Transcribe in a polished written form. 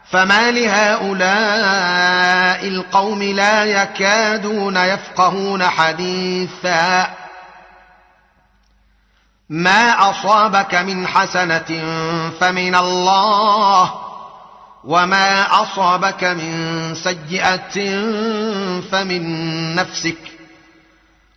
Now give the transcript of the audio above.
فما لهؤلاء القوم لا يكادون يفقهون حديثا ما أصابك من حسنة فمن الله وما أصابك من سيئة فمن نفسك